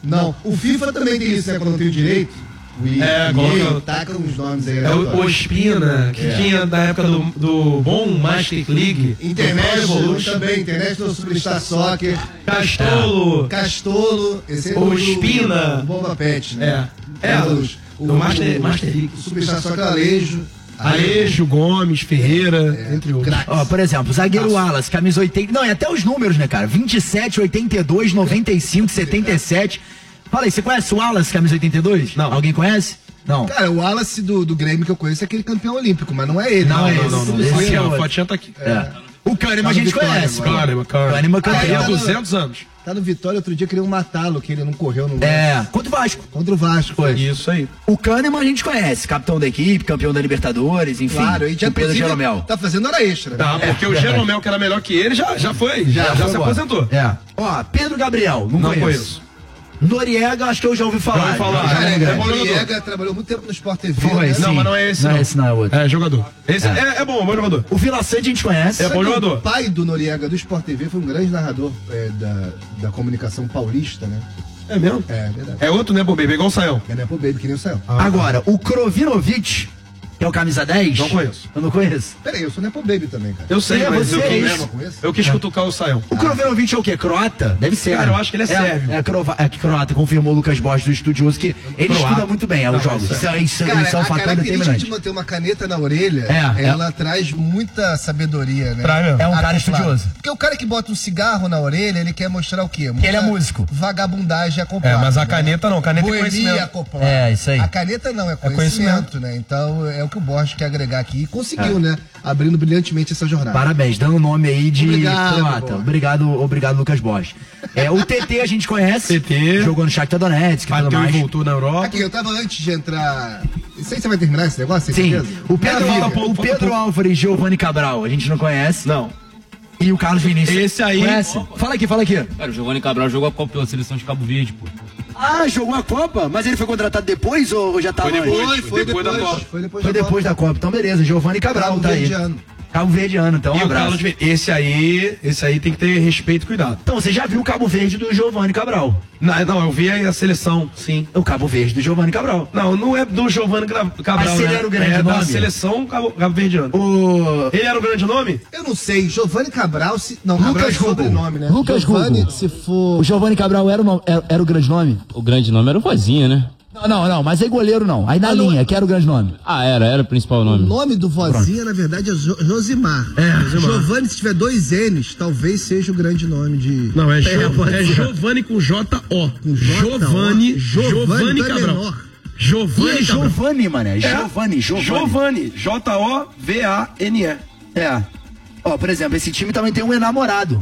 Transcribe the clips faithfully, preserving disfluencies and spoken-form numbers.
Não, o FIFA também tem isso, né? Quando não tem o direito. O é, coloca... taca uns nomes aí. É o, o Espina, que é. tinha na época do, do bom Master League. Internet também, Internet do Superstar Soccer. Castolo. É. Castolo. Esse é o do, Espina. O Bomba Pet, né? É. É, o, o, do Master, Master League. O Superstar Soccer Alejo. Alejo, Gomes, Ferreira, é, entre outros. Ó, por exemplo, zagueiro Nossa. Wallace, camisa oitenta. Não, e até os números, né, cara? vinte e sete, oitenta e dois, noventa e cinco, setenta e sete. Fala aí, você conhece o Wallace, camisa oitenta e dois? Não. Alguém conhece? Não. Cara, o Wallace do, do Grêmio que eu conheço é aquele campeão olímpico, mas não é ele. Não, não é esse. Não, não, não. Esse Esse é, é a fotinha tá aqui. É. O Kahneman a gente Vitória, conhece. Kahneman, Kahneman campeão. Há duzentos anos. Tá no Vitória, outro dia queriam matá-lo, que ele não correu no... É, contra o Vasco. Contra o Vasco. Foi. Isso aí. O Kahneman a gente conhece, capitão da equipe, campeão da Libertadores, enfim. Claro, e já o Pedro Jeromel. Tá fazendo hora extra. Tá, porque é, o Jeromel, que era melhor que ele, já, já foi. Já, já, já se aposentou. É. Ó, Pedro Gabriel, não, não conheço. conheço. Noriega, acho que eu já ouvi falar. Já ouvi falar. Cara, é, é bom Noriega jogador. trabalhou muito tempo no Sport T V. Foi, né? sim. Não, mas não é esse não. não. é esse não, é outro. É, jogador. Esse é, é, é bom, é bom jogador. O Vila Sante a gente conhece. É bom jogador. O pai do Noriega do Sport T V foi um grande narrador é, da, da comunicação paulista, né? É mesmo? É, verdade. É outro, né, Baby? Igual o Saião. É Nepo Baby, que nem o Saião. Ah, Agora, o Krovinovic, que é o camisa dez. Não conheço. Eu não conheço. Peraí, eu sou Nepo Baby também, cara. Eu sei, É, mas você eu, é quis, isso. eu quis cutucar o Saião. O Krovinovic é o quê? Croata? Deve ser. Cara, né? eu acho que ele é sérvio. É, é, crova, é croata, confirmou o Lucas Bosch do Estudioso, que ele Croata. estuda muito bem é, os jogos. Isso é, isso, Cara, isso é um a fator característica determinante. de manter uma caneta na orelha, É, ela traz muita sabedoria, né? Traz mesmo. É um cara Acoplado. estudioso. Porque o cara que bota um cigarro na orelha, ele quer mostrar o quê? Que ele é músico. Vagabundagem acoplada. É, mas a né? caneta não, caneta é Boemia conhecimento. acoplada. É, isso aí. A caneta não, é conhecimento, conhecimento. né? Então é o que o Bosch quer agregar aqui. E conseguiu, né? Abrindo brilhantemente essa jornada. Parabéns, dando o nome aí de Obrigado, croata. Bosch. Obrigado, obrigado, Lucas Bosch. É, o T T a gente conhece. T T. Jogou no Shakhtar Donetsk e tudo Bateu e mais. voltou na Europa. Aqui, eu tava antes de entrar... Não sei se você vai terminar esse negócio, tem Sim, certeza? o Pedro, Maravilha. Álvares, o Pedro Álvares e Giovanni Cabral, a gente não conhece. Não. E o Carlos Vinícius. Esse aí- Conhece? Fala aqui, fala aqui. Cara, o Giovanni Cabral jogou a Copa pela seleção de Cabo Verde, pô. Ah, jogou a Copa? Mas ele foi contratado depois ou já tava Foi depois. antes? Foi, foi depois depois, da Copa. Foi depois Foi da depois da Copa. Então beleza, Giovanni Cabral Cabo tá aí. Verdeano. Cabo Verdeano, então um E o abraço. Carlos Verde. Esse aí, esse aí tem que ter respeito e cuidado. Então você já viu o Cabo Verde do Giovanni Cabral? Não, não, eu vi aí a seleção, sim. O Cabo Verde do Giovanni Cabral. Não, não é do Giovanni Gra- Cabral, Mas se ele né? era o grande é da nome? seleção Cabo, Cabo Verdeano. O Ele era o grande nome? Eu não sei, Giovanni Cabral, se... Não, Cabral Lucas é sobrenome, né? Lucas Giovanni, Google. se for... O Giovanni Cabral era o, nome- era, era o grande nome? O grande nome era o Vozinha, né? Não, não, não, mas aí goleiro não. Aí na Ah, não. linha, que era o grande nome. Ah, era, era o principal O nome. nome do Vozinha, na verdade, é Jo- Josimar. É, Josimar. Giovanni, se tiver dois N's, talvez seja o grande nome de... Não, é, É, Jo- pode é ser. Giovanni com J O. Com J O. Giovanni, Giovanni, Giovanni então é Cabral. menor. E é Giovanni Cabral. Giovanni, mané. É. Giovanni, Giovanni. Giovanni. J O V A N E. É. Ó, por exemplo, esse time também tem um enamorado.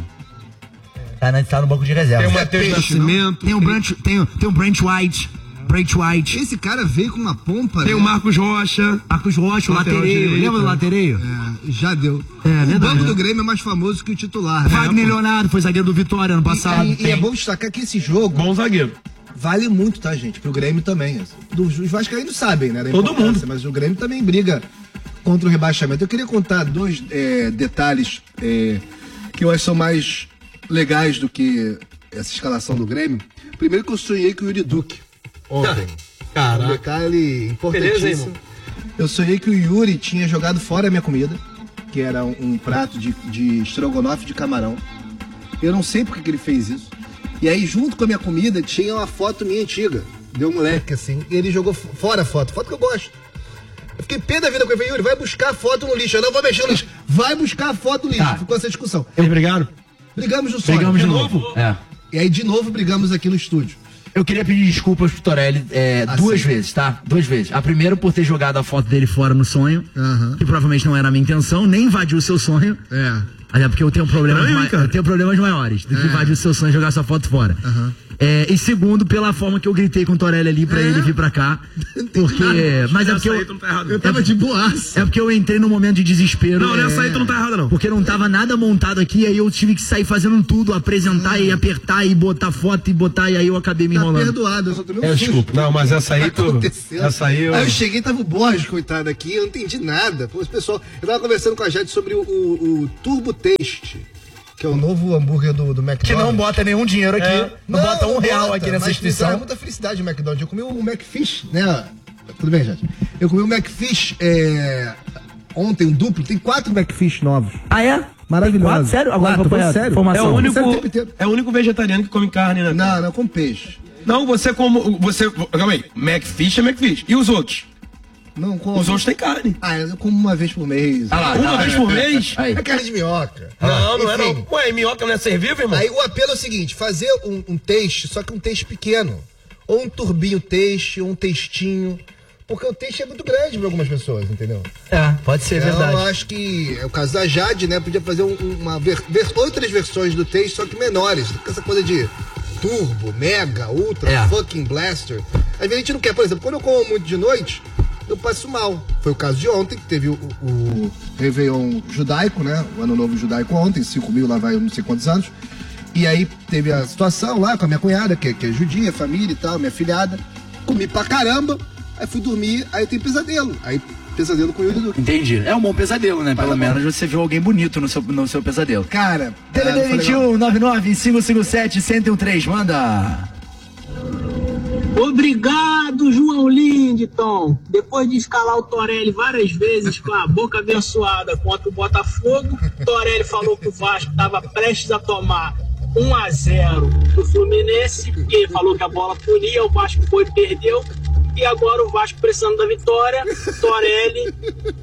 Tá, né, tá no banco de reserva. Tem o Matheus peixe, Nascimento. Tem o Brent, tem, o- tem o Brent White. Brent White. Esse cara veio com uma pompa, Tem né? o Marcos Rocha. Marcos Rocha, o Lateral Latereio. direito. Lembra do Latereio? É, já deu. É, o verdade, banco né? do Grêmio é mais famoso que o titular, né? Wagner Leonardo, foi zagueiro do Vitória ano passado. E, e é bom destacar que esse jogo Bom zagueiro. vale muito, tá, gente? Pro Grêmio também. assim. Dos- Os vascaínos sabem, né? da Todo importância, mundo. Mas o Grêmio também briga contra o rebaixamento. Eu queria contar dois é, detalhes é, que eu acho que são mais legais do que essa escalação do Grêmio. Primeiro que eu sonhei com o Yuri Duque ontem. Um Caraca. detalhe importantíssimo. Beleza, irmão? Eu sonhei que o Yuri tinha jogado fora a minha comida, que era um, um prato de, de estrogonofe de camarão. Eu não sei por que que ele fez isso. E aí, junto com a minha comida, tinha uma foto minha antiga. Deu um moleque, assim. E ele jogou f- fora a foto. Foto que eu gosto. Eu fiquei pé da vida com ele. Falei, Yuri, vai buscar a foto no lixo. Eu não vou mexer no lixo. Vai buscar a foto no lixo. Tá. Ficou essa discussão. Eles brigaram? Brigamos no sonho. Pegamos de De novo. novo? É. E aí, de novo, brigamos aqui no estúdio. Eu queria pedir desculpas pro Torelli é, Ah, duas sim. vezes, tá? Duas vezes. A primeira por ter jogado a foto dele fora no sonho, Aham. que provavelmente não era a minha intenção, nem invadiu o seu sonho. É. Até porque eu tenho problemas, Estranho, mai- cara. eu tenho problemas maiores do que É. invadir o seu sonho e jogar sua foto fora. Aham. É, e segundo, pela forma que eu gritei com o Torelli ali pra É. ele vir pra cá. Porque. Mas é porque Nessa aí eu. tu não tá errado. Eu tava de boaça. É porque eu entrei num momento de desespero. Não, é, nessa aí tu não tá errado, não. Porque não tava nada montado aqui, aí eu tive que sair fazendo tudo, apresentar e apertar e botar foto e botar, e aí eu acabei me Tá enrolando. perdoado. Eu só tomei um É, susto. desculpa. Não, mas essa aí Tá tu. acontecendo. Essa aí eu. Aí eu cheguei, tava o Borges, coitado, aqui, eu não entendi nada. Pô, esse pessoal, eu tava conversando com a Jade sobre o, o, o Turbo Taste, que é o novo hambúrguer do, do McDonald's. Que não bota nenhum dinheiro aqui, É. não, não bota um não real bota, aqui nessa mas instituição. me dá muita felicidade o McDonald's. Eu comi o McFish, né? Tudo bem, gente? Eu comi o McFish é, ontem, um duplo. Tem quatro McFish novos. Ah, é? Maravilhoso. Sério? Agora Quatro, foi foi sério. É o Sério o único, tempo inteiro. é o único vegetariano que come carne, né? Não, não, com peixe. Não, você como. Você. Calma aí. McFish é McFish. E os outros? Não como. Os outros têm carne. Ah, eu como uma vez por mês. Ah lá, uma vez por mês? Aí. É carne de minhoca. Não, não é Enfim. não. Ué, minhoca não é ser vivo, irmão? Aí o apelo é o seguinte, fazer um, um taste, só que um taste pequeno. Ou um turbinho taste, ou um textinho. Porque o taste é muito grande para algumas pessoas, entendeu? É, pode ser Então, verdade. eu acho que é o caso da Jade, né? Podia fazer um- uma ver, ver- outras versões do taste, só que menores. Essa coisa de turbo, mega, ultra, É. fucking blaster. Às vezes a gente não quer, por exemplo, quando eu como muito de noite, eu passo mal. Foi o caso de ontem, que teve o, o, o Réveillon judaico, né? O Ano Novo judaico ontem, cinco mil, lá vai não sei quantos anos. E aí teve a situação lá com a minha cunhada, que, é- que é judia, família e tal, minha filhada. Comi pra caramba, aí fui dormir, aí eu tenho pesadelo. Aí pesadelo com o Yuri Duque. Entendi. É um bom pesadelo, né? Pelo Vai, menos você viu alguém bonito no seu, no seu pesadelo. Cara, T V D é, foi vinte e legal. um, nove nove, cinco cinco sete, um zero um três, manda. Obrigado, João Lindeton. Depois de escalar o Torelli várias vezes com a boca abençoada contra o Botafogo, Torelli falou que o Vasco estava prestes a tomar um a zero do Fluminense, porque ele falou que a bola punia, o Vasco foi e perdeu. E agora o Vasco precisando da vitória, Torelli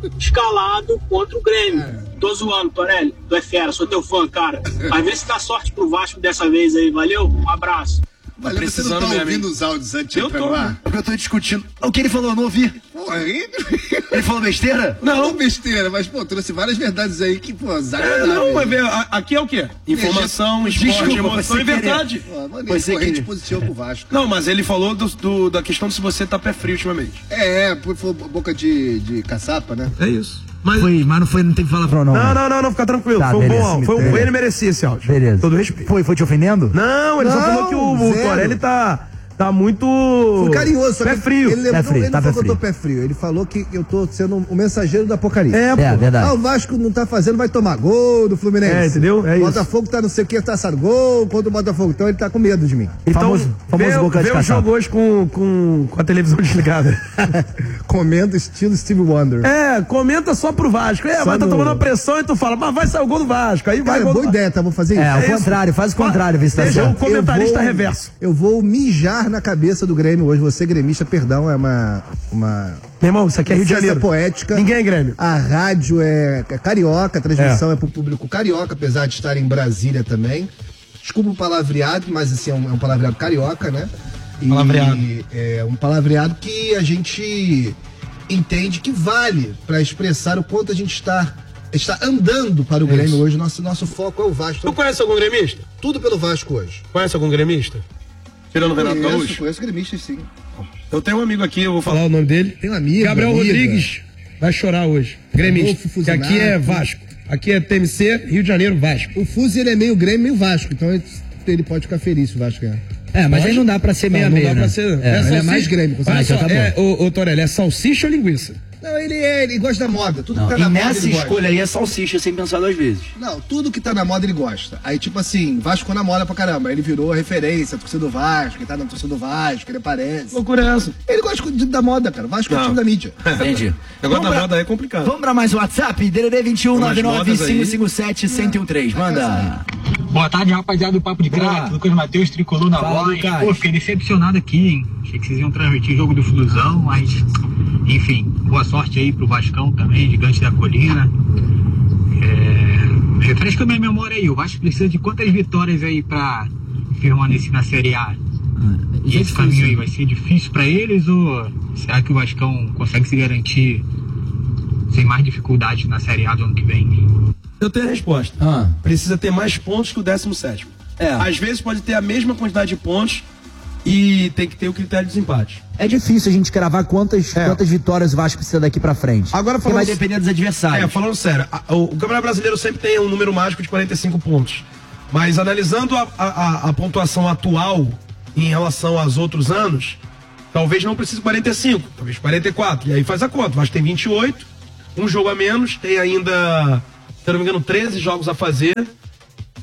escalado contra o Grêmio. Tô zoando, Torelli. Tu é fera, sou teu fã, cara. Mas vê se dá sorte pro Vasco dessa vez aí, valeu? Um abraço. Valeu, precisando você não tá mesmo, ouvindo hein? os áudios antes de Eu entrar tô. no ar? É porque eu tô discutindo. O que ele falou, eu não ouvi. Porra, aí... Ele falou besteira? Não, besteira, mas, pô, trouxe várias verdades aí que, pô, zaga Não, mas vê, a- aqui é o quê? Informação, esporte, Desculpa, emoção você e verdade. Pô, maneiro, Você corrente que- positiva pro Vasco. Não, mas ele falou do, do- da questão de se você tá pé frio ultimamente. É, pô, foi boca de, de caçapa, né? É isso. Mas... Foi, mas não foi, não tem que falar pra não. Não, não, não, não, fica tranquilo. Tá, foi um beleza, bom áudio. Foi um, beleza. ele merecia esse áudio. Beleza. Todo respeito. Foi, foi te ofendendo? Não, ele só Não, falou que o, o zero. Torelli tá, tá muito. Foi carinhoso, só Pé que frio. Ele, lembrou, Pé frio, ele não tá falou pé que eu tô frio. pé frio, ele falou que eu tô sendo o mensageiro do apocalipse. É, pô. É, verdade. Ah, o Vasco não tá fazendo, vai tomar gol do Fluminense. É, entendeu? É o isso. Botafogo tá não sei o que, tá assado gol contra o Botafogo. Então ele tá com medo de mim. Então, Famoso- famoso vê, boca de vê o caçapa. jogo hoje com, com, com a televisão desligada. Comendo estilo Steve Wonder. É, comenta só pro Vasco. É, Só vai tá no- tomando uma pressão e tu fala, mas vai sair o gol do Vasco. Aí vai Cara, gol boa do ideia, tá? Vou fazer isso. É, ao isso. contrário, faz o contrário, vê se tá Deixa certo. o comentarista Eu vou- reverso. Eu vou mijar na cabeça do Grêmio hoje. Você, gremista, perdão, é uma. uma Meu irmão, isso aqui é Rio de licença Janeiro. poética. Ninguém é Grêmio. A rádio é, é carioca, a transmissão é. pro público carioca, apesar de estar em Brasília também. Desculpa o palavreado, mas assim, é um, é um palavreado carioca, né? E, Palavreado. É um palavreado que a gente entende que vale para expressar o quanto a gente está, está andando para o Grêmio hoje. Nosso, nosso foco é o Vasco. Tu conhece algum gremista? Tudo pelo Vasco hoje. Conhece algum gremista? Tirando o Renato Conheço, Gaúcho? conheço gremistas, sim. Eu tenho um amigo aqui, eu vou falar o nome dele. Tem um amigo, Gabriel amiga. Rodrigues vai chorar hoje. Gremista. Rodolfo Que aqui é Fuzinato. Vasco. Aqui é T M C, Rio de Janeiro, Vasco. O Fuzi, ele é meio Grêmio, meio Vasco, então ele, ele pode ficar feliz se o Vasco ganhar. É, mas Pode? aí não dá pra ser meia Não, não meia, dá né? pra ser. É, ele é salsicha- mais Grêmio, com Olha certeza. só, tá bom. é, ô, ô Torelli, é salsicha ou linguiça? Não, ele, é, ele gosta da moda. Tudo Não, que tá e na moda nessa ele gosta. escolha aí é salsicha sem pensar duas vezes. Não, tudo que tá na moda ele gosta. Aí, tipo assim, Vasco na moda pra caramba. Ele virou a referência, a torcida do Vasco, ele tá na torcida do Vasco, ele aparece. Loucura é essa? Ele gosta de- da moda, cara. O Vasco é o Não. time da mídia. Entendi. Agora Vamos da pra- moda é complicado. Vamos pra mais WhatsApp, D D D vinte e um, Umas nove nove, modas aí. cinco cinco sete, um zero um três, manda. Boa tarde, rapaziada do Papo de Boa. Crack. Lucas Matheus, tricolor na Fala, voz. Lucas. Pô, fiquei decepcionado aqui, hein? Achei que vocês iam transmitir o jogo do Flusão, mas enfim, boa sorte aí pro Vascão também, gigante da colina. É... Refresca minha memória aí, o Vasco precisa de quantas vitórias aí pra permanecer na Série A? E esse caminho aí vai ser difícil pra eles ou será que o Vascão consegue se garantir sem mais dificuldade na Série A do ano que vem? Eu tenho a resposta. Ah. Precisa ter mais pontos que o décimo sétimo. É. Às vezes pode ter a mesma quantidade de pontos e tem que ter o critério de desempate. É difícil a gente cravar quantas, É. quantas vitórias o Vasco precisa daqui pra frente. Agora Porque falando vai depender dos adversários. É, falando sério, a- o, o Campeonato Brasileiro sempre tem um número mágico de quarenta e cinco pontos. Mas analisando a, a- a- a pontuação atual em relação aos outros anos, talvez não precise quarenta e cinco, talvez quarenta e quatro. E aí faz a conta. O Vasco tem vinte e oito, um jogo a menos, tem ainda, se eu não me engano, treze jogos a fazer.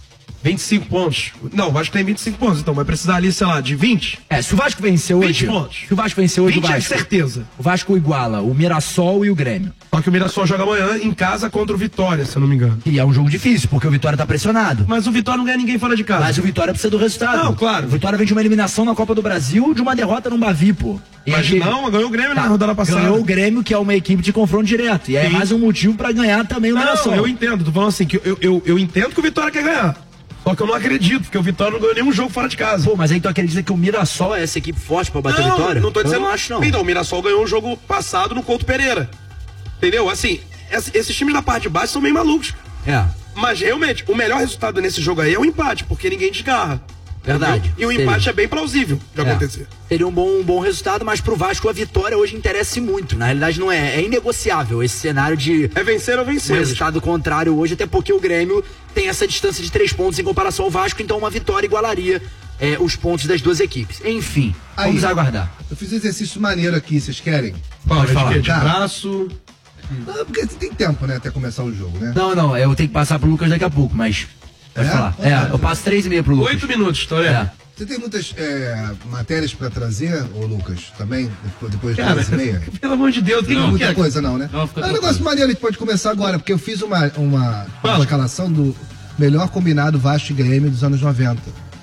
vinte e cinco pontos. Não, o Vasco tem vinte e cinco pontos, então vai precisar ali, sei lá, de vinte. É, se o Vasco vencer hoje. vinte pontos. Se o Vasco vencer hoje, o vinte é Vasco. certeza. O Vasco iguala o Mirassol e o Grêmio. Só que o Mirassol joga amanhã em casa contra o Vitória, se eu não me engano. E é um jogo difícil, porque o Vitória tá pressionado. Mas o Vitória não ganha ninguém fora de casa. Mas o Vitória precisa do resultado. Não, claro. O Vitória vem de uma eliminação na Copa do Brasil, de uma derrota no Bavi, pô. E Mas aí- não, ganhou o Grêmio Tá, na rodada passada. Ganhou o Grêmio, que é uma equipe de confronto direto. E aí é Sim. mais um motivo pra ganhar também o Mirassol. Não, eu entendo, tô falando assim, que eu, eu, eu entendo que o Vitória quer ganhar. Só que eu não acredito, porque o Vitória não ganhou nenhum jogo fora de casa. Pô, mas aí tu acredita que o Mirassol é essa equipe forte pra bater a Não, Vitória? não tô dizendo. Eu não acho, não. Então, o Mirassol ganhou um jogo passado no Couto Pereira. Entendeu? Assim, esse- esses times da parte de baixo são meio malucos. É. Mas realmente, o melhor resultado nesse jogo aí é o empate, porque ninguém desgarra. Verdade. E o Seria. empate é bem plausível de É. acontecer. Seria um bom, um bom resultado, mas pro Vasco a vitória hoje interessa muito. Na realidade, não é. É inegociável esse cenário de É vencer ou um vencer. resultado contrário hoje, até porque o Grêmio tem essa distância de três pontos em comparação ao Vasco, então uma vitória igualaria é, os pontos das duas equipes. Enfim, Aí. vamos aguardar. Eu fiz um exercício maneiro aqui, vocês querem? Pode falar. De Tá. braço. Não, porque tem tempo, né, até começar o jogo, né? Não, não, eu tenho que passar pro Lucas daqui a pouco, mas. Pode É? falar. Pode É, falar. eu passo três e meia pro Lucas. Oito minutos, tá vendo? É. Você tem muitas é, matérias pra trazer, ô Lucas, também? Depois, depois Cara, das dez e meia? pelo amor de Deus, o que Não, que muita quer? coisa não, né? Não, fica é um tranquilo. negócio maneiro, a gente pode começar agora, porque eu fiz uma, uma, uma Fala. escalação do melhor combinado Vasco e Grêmio dos anos noventa.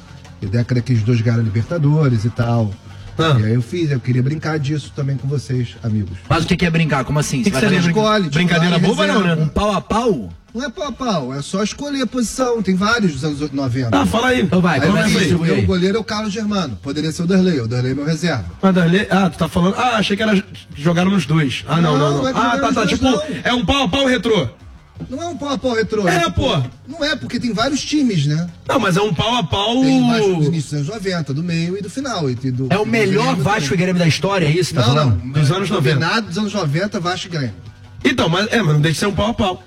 E década que os dois ganharam Libertadores e tal. Ah. E aí eu fiz, eu queria brincar disso também com vocês, amigos. Mas o que que é brincar? Como assim? Que que vai seria fazer brincar? escolhe, tipo, Brincadeira vale boba não, reserva. né? um pau a pau? Não é pau a pau, é só escolher a posição. Tem vários dos anos noventa. Ah, fala aí. Então vai, Aí eu começa fiz, aí. o meu goleiro é o Carlos Germano. Poderia ser o Derlei, o Derlei é meu reserva. Mas Darley- Ah, tu tá falando. Ah, achei que era. Jogaram nos dois. Ah, não, Não, não, não. não é que Ah, jogaram tá, nos tá. dois, Tipo, não. é um pau a pau retrô. Não é um pau a pau retrô. É, tipo- pô. Não é, porque tem vários times, né? Não, mas é um pau a pau. Tem Vasco dos inícios dos anos noventa, do meio e do final. E do, É o do melhor Grêmio Vasco e também. Grêmio da história, é isso? Tá Não, falando? não. Dos anos noventa. Combinado dos anos noventa, Vasco e Grêmio. Então, mas é, mas não deixa de ser um pau a pau.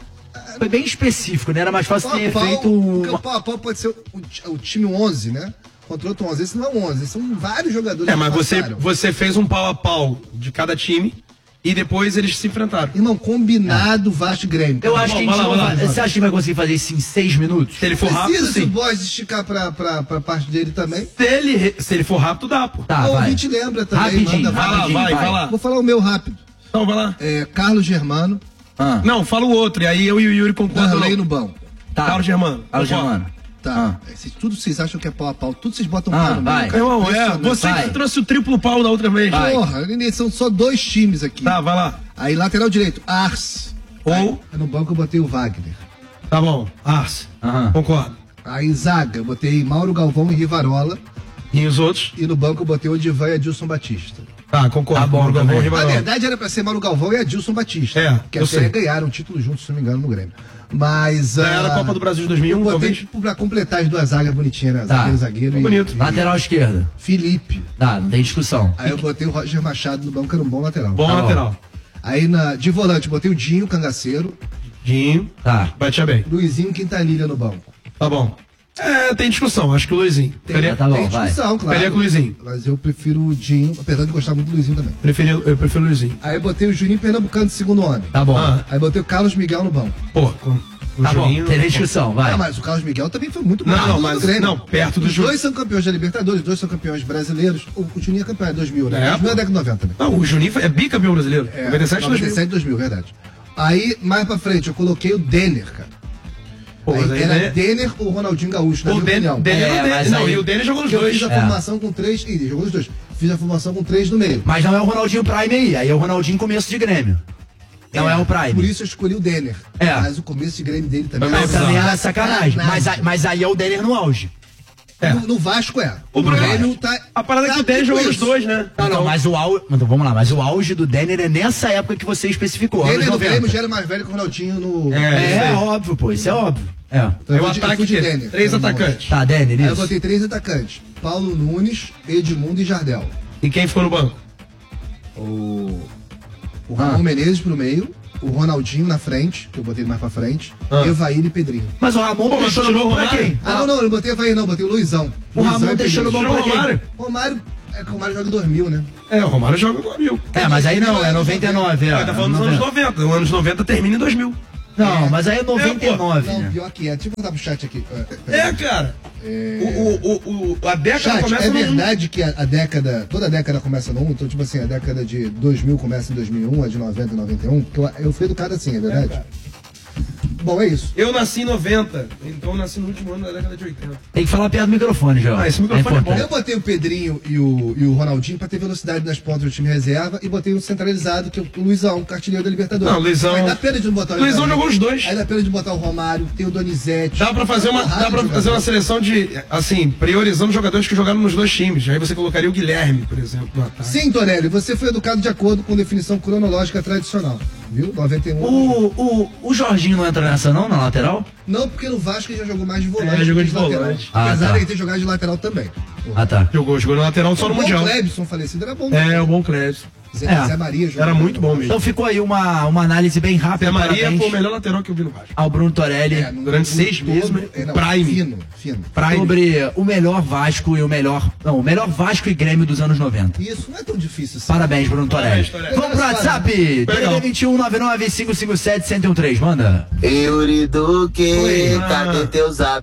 Foi bem específico, né? Era mais fácil Pau ter a pau, feito. porque o uma- pau a pau pode ser o, ti- o time onze, né? Contra outro onze. Esse não é o onze, são vários jogadores É, que mas você, passaram. você fez um pau a pau de cada time e depois eles se enfrentaram. Irmão, combinado Vasco e Grêmio. Eu acho que a gente vai lá, não vai lá, vai. vai lá. Você acha que vai conseguir fazer isso em seis minutos? Se ele for rápido, Precisa se o sim. Boys esticar pra, pra, pra parte dele também. Se ele, re- se ele for rápido, dá, pô. Tá, o vai. ouvinte lembra também. Rapidinho, manda Vai lá, rapidinho, vai, vai. vai lá. Vou falar o meu rápido. Então, vai lá. É, Carlos Germano, Ah, Não, fala o outro, e aí eu e o Yuri concordam. Darley não. no banco. tá. Carlos Germano. Carlos Concordo. Germano. Tá. Se tudo vocês acham que é pau a pau, tudo vocês botam Ah, pau no vai. meio. cara. Irmão, é, Impressionante. você Vai. que trouxe o triplo pau da outra vez. Vai. Porra, são só dois times aqui. Tá, vai lá. Aí lateral direito, Ars. Ou- Aí, no banco eu botei o Wagner. Tá bom. Arce. Aham. Concordo. Aí zaga, eu botei Mauro Galvão e Rivarola. E os outros? E no banco eu botei o Odivan e Adilson Batista. Tá, concordo. Tá bom, Mauro Galvão, também. Na Rivarola. verdade era pra ser Mauro Galvão e Adilson Batista. É, que eu até sei. ganharam um título juntos, se não me engano, no Grêmio. Mas. Ganharam ah, a Copa do Brasil de dois mil e um, eu botei talvez. tipo, pra completar as duas zagas bonitinhas, né? Tá. Zagueiro, zagueiro e, Bonito. e Lateral esquerda. Felipe. Tá, não tem discussão. Aí eu botei o Roger Machado no banco, que era um bom lateral. Bom Tá bom. lateral. Aí na, de volante, botei o Dinho, cangaceiro. Dinho. Tá. Batia bem. Luizinho Quintanilha no banco. Tá bom. É, tem discussão. Acho que o Luizinho. Tem, Peria, tá bom, tem vai. discussão, claro. Peria com o Luizinho. Mas eu prefiro o Dinho, apesar de gostar muito do Luizinho também. Preferi, eu prefiro o Luizinho. Aí eu botei o Juninho Pernambucano de segundo homem. Tá bom. Ah. Aí botei o Carlos Miguel no banco. Pô, com o Tá Juninho. bom, tem discussão, vai. Ah, mas o Carlos Miguel também foi muito bom. Não, não, no mas- Grêmio. não, perto do Os Ju- dois são campeões da Libertadores, os dois são campeões brasileiros. O, o Juninho é campeão, é dois mil, né? É, dois mil é pô. década de noventa, né? Não, o Juninho foi- é bicampeão brasileiro. É, noventa e sete, dois mil. dois mil, verdade. Aí, mais pra frente, eu coloquei o Denner, cara. Pô, mas aí, aí, era né? Denner ou Ronaldinho Gaúcho, na O minha Denner, opinião. Denner, É, é, o Denner- mas não, aí- e o Denner jogou nos Porque eu dois. fiz a É. formação com três. Ih, jogou nos dois. Fiz a formação com três no meio. Mas não é o Ronaldinho Prime aí, aí é o Ronaldinho começo de Grêmio. Não é, o Prime. Por isso eu escolhi o Denner. É. Mas o começo de Grêmio dele também. Também Não, é também bizarro. era sacanagem. Mas, a- mas aí é o Denner no auge. É. No, no Vasco é. O no problema- Grêmio tá. A parada é que tá o Denner tipo jogou nos isso. dois, né? Não, não, Então- mas o auge. Então, vamos lá, mas o auge do Denner é nessa época que você especificou. anos Denner no noventa. Grêmio já era mais velho que o Ronaldinho no. É. É, óbvio, pô, isso é óbvio. É. Então, Aí eu o fui de- eu ataque fui de que Denner. três Era bom. atacantes. Tá, Denner, Aí eu isso. botei três atacantes: Paulo Nunes, Edmundo e Jardel. E quem ficou no banco? O, o Ramon Menezes pro meio, o Ronaldinho na frente, que eu botei mais pra frente, Ah. Evair e Pedrinho. Mas o Ramon Pô, mas deixou tu no tirou banco o pra Romário? quem? Ah, não, não, eu não botei Evair, não, botei o Luizão. O Luizão Ramon e deixou no Pedrinho. banco Tirou pra o quem? Romário? Romário, é que o Romário joga em dois mil, né? É, o Romário joga com o mil. É, mas aí não, é noventa e nove. É, Ah, tá falando dos anos noventa. Os anos noventa termina em dois mil. Não, mas aí é noventa e nove, Não, né? pior que é. Deixa eu contar pro chat aqui. É, cara. O, o, o, o- a década Chat, começa é no um. verdade que a, a década, toda a década começa no um, então tipo assim, a década de dois mil começa em dois mil e um, a de noventa e noventa e um, porque eu, eu fui educado assim, é verdade? É, Bom, é isso. Eu nasci em noventa, então eu nasci no último ano da década de oitenta. Tem que falar perto do microfone, João. Ah, esse microfone é bom. Eu botei o Pedrinho e o, e o Ronaldinho pra ter velocidade nas pontas do time reserva e botei um centralizado, que é o Luizão, cartilheiro da Libertadores. Não, Luizão- Mas dá pena de não botar o Luizão Ibrahim. jogou os dois. Aí dá pena de botar o Romário, tem o Donizete. Dá pra fazer uma, porrada dá pra de fazer uma jogador. seleção de, assim, priorizando jogadores que jogaram nos dois times. Aí você colocaria o Guilherme, por exemplo, no ataque. Sim, Torelli, você foi educado de acordo com definição cronológica tradicional. Viu? noventa e um. O, o, o Jorginho não entra nessa não, na lateral? Não, porque no Vasco ele já jogou mais de volante. É, jogou de que lateral. volante. Ah, Apesar tá. de ele ter jogado de lateral também. Ah, tá. Jogou, jogou na lateral só no o bom Mundial. Clebson falecido era bom. É, o bom Clébio. Zé, É. Zé Maria jogou. Era muito bom mesmo. Então ficou aí uma, uma análise bem rápida. Zé Maria parabéns foi o melhor lateral que eu vi no Vasco. ao Bruno Torelli É, no- Durante no seis todo, meses, mas é, não, Prime. Fino, fino. Prime. sobre o melhor Vasco e o melhor. Não, o melhor Vasco e Grêmio dos anos noventa. Isso não é tão difícil assim. Parabéns, Bruno Torelli. Torelli. Vamos pro WhatsApp. Legal. D D D vinte e um nove nove cinco cinco sete um zero um três. Manda. Yuri Duque, Oi. cadê teu zap?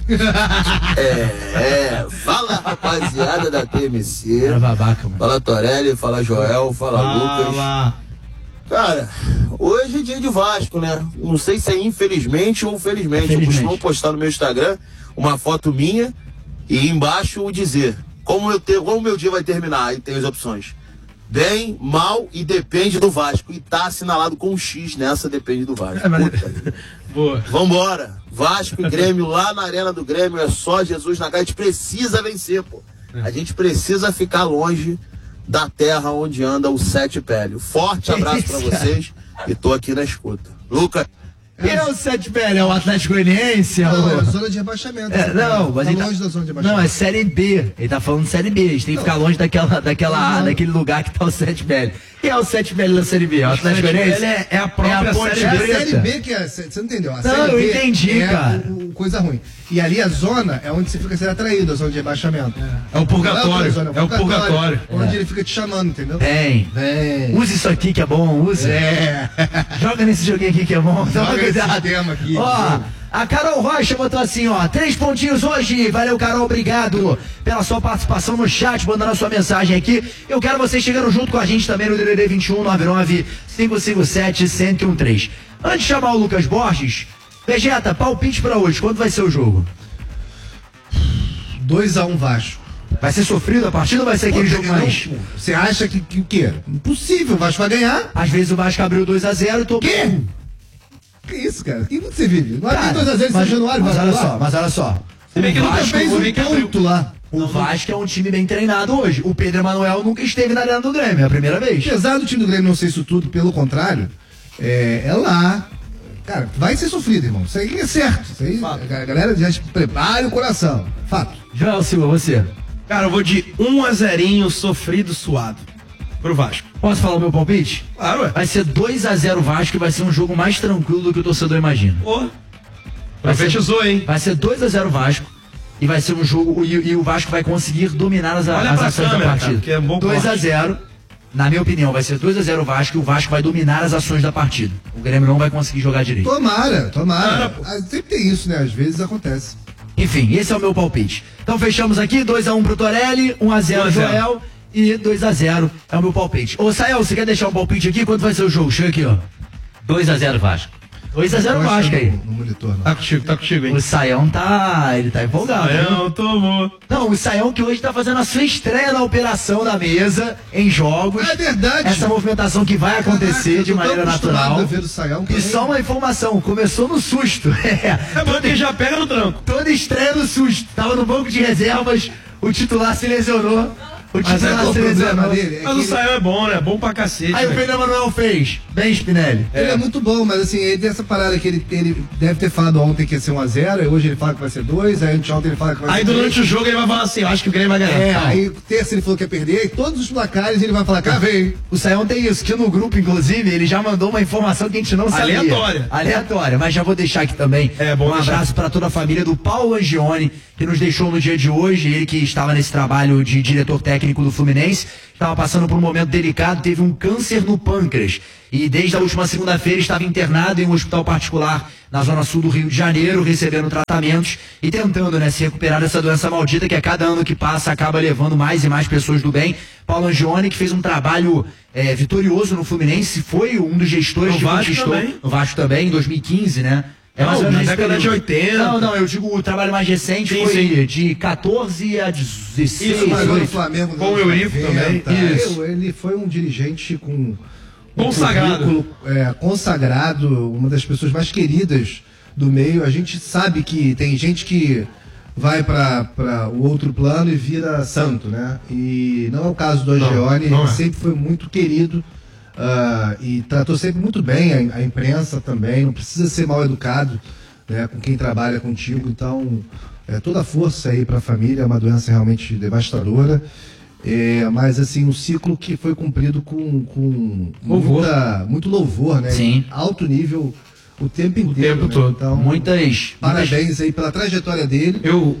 é, é, fala rapaziada da T M C. Era babaca, mano. Fala Torelli, fala Joel, fala Lucas. Fala. Cara, hoje é dia de Vasco, né? Não sei se é infelizmente ou felizmente. Felizmente. Eu costumo postar no meu Instagram uma foto minha e embaixo o dizer como eu ter, como o meu dia vai terminar. Aí tem as opções: bem, mal e depende do Vasco. E tá assinalado com um X nessa, depende do Vasco. Puta. Boa. Vambora. Vasco e Grêmio lá na Arena do Grêmio. É só Jesus na cara. A gente precisa vencer, pô. A gente precisa ficar longe da terra onde anda o Sete Pélio. Forte abraço pra vocês e tô aqui na escuta. Lucas. Quem é o Sete Pele? É o Atlético Goianiense? É Não, é o... zona de rebaixamento. É, não, mas tá ele longe tá... da zona de rebaixamento. Não, é Série B. Ele tá falando Série B. A gente tem que ficar longe daquela, daquela, Não. daquele lugar que tá o Sete Pele. Quem é o Sete Pele da Série B? É o Atlético Sete Goianiense? Pele é- é a própria Ponte É a Preta. Série B que é. Você não entendeu? A Não, série eu B entendi, é cara. o- o coisa ruim. E ali a zona é onde você fica sendo atraído, a zona de rebaixamento. É o purgatório. Não é, a zona, É o purgatório. Onde ele fica te chamando, entendeu? Tem. Vem. Use isso aqui que é bom, use. É. Joga nesse joguinho aqui que é bom. Toma Joga esse cuidado. sistema aqui. Ó, a Carol Rocha botou assim, ó, três pontinhos hoje. Valeu, Carol, obrigado pela sua participação no chat, mandando a sua mensagem aqui. Eu quero vocês chegando junto com a gente também no D D D vinte e um nove nove cinco cinco sete um zero um três. Antes de chamar o Lucas Borges, Vegeta, palpite pra hoje. Quanto vai ser o jogo? dois a um Vasco. Vai ser sofrido a partida ou vai ser aquele jogo Não, mais? pô, Você acha que, que o quê? Impossível, o Vasco vai ganhar. Às vezes o Vasco abriu dois a zero e tô... Quê? Que isso, cara? Que mundo você vive? Não Cara, abre dois a zero em São mas, Januário, mas vai olha lá. só, mas olha só. Você vê que O nunca Vasco, fez Fez um um que abriu. ponto lá. o Vasco é um time bem treinado hoje. O Pedro Emanuel nunca esteve na arena do Grêmio, é a primeira vez. Apesar do time do Grêmio não ser isso tudo, pelo contrário, é, é lá. Cara, vai ser sofrido, irmão. Isso aí é certo. Isso aí, a galera já prepare o coração. Fato. Joel Silva, você. Cara, eu vou de um a zero sofrido, suado. Pro Vasco. Posso falar o meu palpite? Claro, ué. Vai ser dois a zero Vasco e vai ser um jogo mais tranquilo do que o torcedor imagina. Pô. Vai ser- Profetizou, hein? Vai ser dois a zero Vasco e vai ser um jogo e, e o Vasco vai conseguir dominar as, Olha as pra ações câmera, da partida. cara, que é bom dois a corte. zero. Na minha opinião, vai ser dois a zero Vasco e o Vasco vai dominar as ações da partida. O Grêmio não vai conseguir jogar direito. Tomara, tomara. Tomara, pô. Ah, sempre tem isso, né? Às vezes acontece. Enfim, esse é o meu palpite. Então fechamos aqui, dois a um pro Torelli, um a zero um a zero. Joel e dois a zero é o meu palpite. Ô, Sael, você quer deixar um palpite aqui? Quanto vai ser o jogo? Chega aqui, ó. dois a zero Vasco. dois a zero Mostra Vasco aí. No, no monitor, não. Tá contigo, tá contigo, hein? O Saião tá. Ele tá empolgado. hein? Não, tomou. Não, o Saião que hoje tá fazendo a sua estreia na operação da mesa, em jogos. É verdade. Essa movimentação que vai acontecer Caraca, de eu tô maneira tão acostumado natural. a ver o Saião que E eu só nem- uma informação, começou no susto. É bom que já pega no tranco. Toda estreia no susto. Tava no banco de reservas, o titular se lesionou. O Mas é titular qual o se problema lesionou. dele? É Mas que o ele- Saião é bom, né? Bom pra cacete. Aí o né? Pedro Emanuel fez. Bem, Spinelli. Ele é muito bom, mas assim, ele tem essa parada que ele, ele deve ter falado ontem que ia ser um a zero, aí hoje ele fala que vai ser dois, aí ontem ele fala que vai Aí ser durante três. o jogo ele vai falar assim, eu acho que o Grêmio vai ganhar. É, Calma. aí terça ele falou que ia perder, e todos os placares ele vai falar, cravei. O Saião tem isso, que no grupo, inclusive, ele já mandou uma informação que a gente não sabia. Aleatória. Aleatória, mas já vou deixar aqui também É, bom um deixar. abraço para toda a família do Paulo Angione, que nos deixou no dia de hoje, ele que estava nesse trabalho de diretor técnico do Fluminense, estava passando por um momento delicado, teve um câncer no pâncreas e desde a última segunda-feira estava internado em um hospital particular na zona sul do Rio de Janeiro, recebendo tratamentos e tentando, né, se recuperar dessa doença maldita que a cada ano que passa acaba levando mais e mais pessoas do bem. Paulo Angione, que fez um trabalho é, vitorioso no Fluminense, foi um dos gestores no que Vasco conquistou também. No Vasco também, em dois mil e quinze, né? É mais ou menos na década de oitenta. Não, não, eu digo o trabalho mais recente sim, foi sim. de quatorze a dezesseis. Isso, mas no Flamengo. Com o Eurico também. Isso. Ele foi um dirigente com... Um consagrado. É, consagrado, uma das pessoas mais queridas do meio. A gente sabe que tem gente que vai para o outro plano e vira santo, né? E não é o caso do Angione, ele é. sempre foi muito querido. Uh, e tratou sempre muito bem a, a imprensa também, não precisa ser mal educado, né, com quem trabalha contigo, então é, toda a força aí para a família, é uma doença realmente devastadora, é, mas assim, um ciclo que foi cumprido com, com louvor. Muita, muito louvor, né? Sim. Alto nível o tempo inteiro. O tempo né? todo. Então, muitas. Parabéns muitas... aí pela trajetória dele. Eu...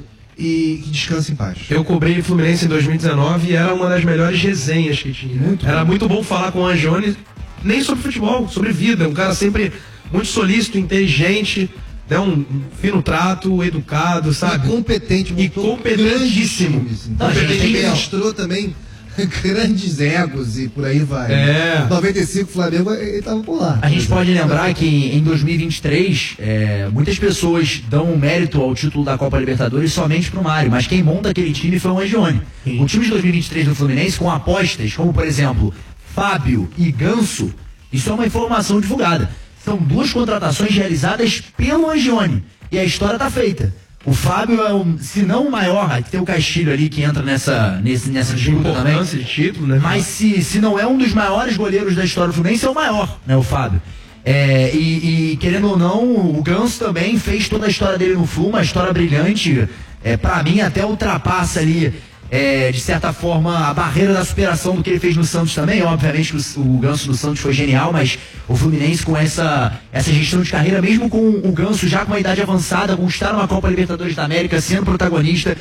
E que descanse em paz. Eu cobrei o Fluminense em dois mil e dezenove e era uma das melhores resenhas que tinha. Muito era bom. Muito bom falar com o Angione, nem sobre futebol, sobre vida. Um cara sempre muito solícito, inteligente, né? um, um fino trato, educado, sabe? E competente. E competentíssimo. Então, a gente demonstrou também grandes egos e por aí vai. É. noventa e cinco Flamengo, ele tava por lá. A gente pode lembrar que em dois mil e vinte e três, é, muitas pessoas dão mérito ao título da Copa Libertadores somente pro Mário, mas quem monta aquele time foi o Angione. O time de dois mil e vinte e três do Fluminense, com apostas, como por exemplo, Fábio e Ganso, isso é uma informação divulgada. São duas contratações realizadas pelo Angione. E a história tá feita. O Fábio é, um, se não o maior, tem o Castilho ali que entra nessa, nesse, nessa disputa também. De título, né? Mas se, se não é um dos maiores goleiros da história do Fluminense, é o maior, né, o Fábio. É, e, e querendo ou não, o Ganso também fez toda a história dele no Flu, uma história brilhante. É, pra mim, até ultrapassa ali, é, de certa forma, a barreira da superação do que ele fez no Santos também. Obviamente que o, o Ganso do Santos foi genial, mas o Fluminense com essa, essa gestão de carreira, mesmo com o Ganso já com uma idade avançada, conquistaram a Copa Libertadores da América, sendo protagonista.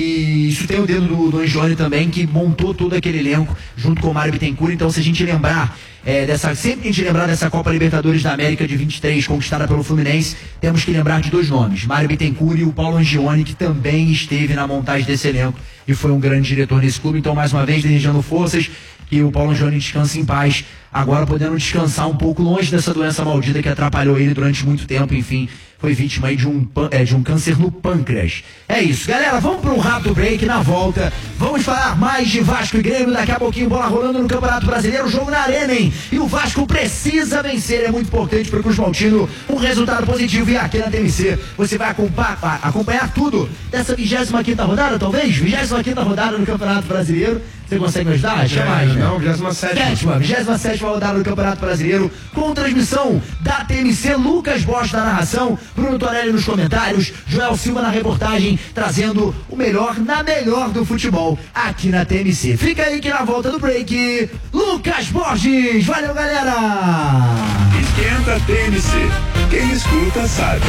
E isso tem o dedo do, do Angione também, que montou todo aquele elenco junto com o Mário Bittencourt. Então, se a gente lembrar é, dessa, sempre que a gente lembrar dessa Copa Libertadores da América de vinte e três, conquistada pelo Fluminense, temos que lembrar de dois nomes, Mário Bittencourt e o Paulo Angione, que também esteve na montagem desse elenco e foi um grande diretor nesse clube. Então, mais uma vez, desejando forças, que o Paulo Angione descanse em paz, agora podendo descansar um pouco longe dessa doença maldita que atrapalhou ele durante muito tempo. Enfim, foi vítima aí de um, é, de um câncer no pâncreas. É isso, galera, vamos para um rápido break. Na volta, vamos falar mais de Vasco e Grêmio. Daqui a pouquinho, bola rolando no Campeonato Brasileiro, jogo na Arena, hein? E o Vasco precisa vencer, é muito importante para o Cruz Maltino um resultado positivo. E aqui na T M C, você vai acompanhar, acompanhar tudo dessa vigésima quinta rodada, talvez? vigésima quinta rodada no Campeonato Brasileiro. Você consegue me ajudar? Acho que é mais, né? Não, vigésima sétima. vigésima sétima rodada do Campeonato Brasileiro, com transmissão da T M C, Lucas Bosch na narração, Bruno Torelli nos comentários, Joel Silva na reportagem, trazendo o melhor na melhor do futebol aqui na T M C. Fica aí que na volta do break, Lucas Borges. Valeu, galera! Esquenta T M C. Quem escuta sabe.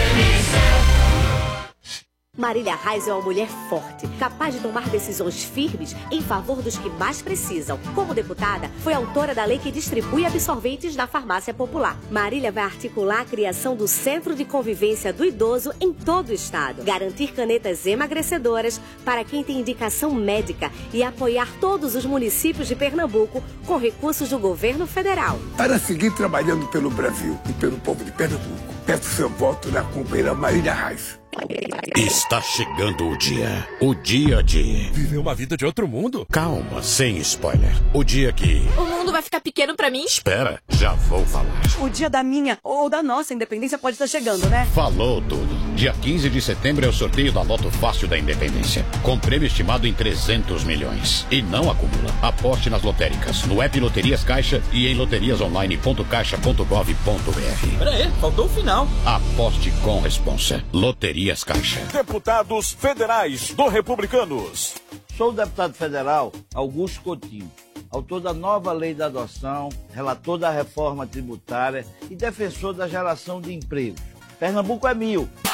Marília Reis é uma mulher forte, capaz de tomar decisões firmes em favor dos que mais precisam. Como deputada, foi autora da lei que distribui absorventes na farmácia popular. Marília vai articular a criação do Centro de Convivência do Idoso em todo o estado, garantir canetas emagrecedoras para quem tem indicação médica e apoiar todos os municípios de Pernambuco com recursos do governo federal. Para seguir trabalhando pelo Brasil e pelo povo de Pernambuco, peço seu voto na companheira Marília Reis. Está chegando o dia. O dia de... viver uma vida de outro mundo? Calma, sem spoiler. O dia que... o mundo vai ficar pequeno pra mim? Espera, já vou falar. O dia da minha ou da nossa independência pode estar chegando, né? Falou tudo. Dia quinze de setembro é o sorteio da Loto Fácil da Independência, com prêmio estimado em trezentos milhões. E não acumula. Aposte nas lotéricas, no app Loterias Caixa e em loterias online ponto caixa ponto gov ponto br. Pera aí, faltou o final. Aposte com responsa. Loterias Caixa. Deputados federais do Republicanos. Sou o deputado federal Augusto Coutinho, autor da nova lei da adoção, relator da reforma tributária e defensor da geração de empregos. Pernambuco é mil.